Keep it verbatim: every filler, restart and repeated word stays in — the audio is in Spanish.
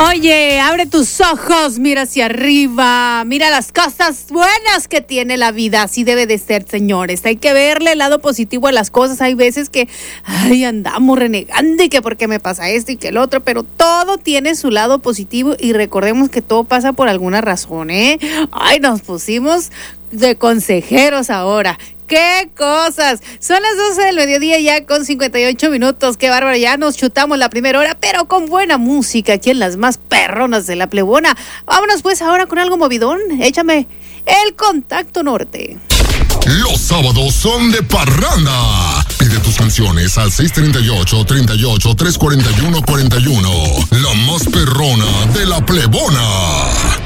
Oye, abre tus ojos, mira hacia arriba, mira las cosas buenas que tiene la vida, así debe de ser, señores. Hay que verle el lado positivo a las cosas. Hay veces que, ay, andamos renegando y que porque me pasa esto y que el otro, pero todo tiene su lado positivo y recordemos que todo pasa por alguna razón, ¿eh? Ay, nos pusimos de consejeros ahora. ¡Qué cosas! Son las doce del mediodía ya con cincuenta y ocho minutos. ¡Qué bárbaro! Ya nos chutamos la primera hora, pero con buena música aquí en las más perronas de la plebona. Vámonos pues ahora con algo movidón. Échame el Contacto Norte. Los sábados son de parranda. Pide tus canciones al seis treinta y ocho, treinta y ocho, tres cuarenta y uno, cuarenta y uno. La más perrona de la plebona.